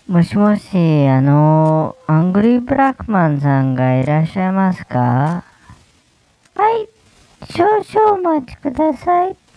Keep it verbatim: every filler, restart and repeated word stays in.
もしもし、あの、アングリーブラックマンさんがいらっしゃいますか？はい、少々お待ちください。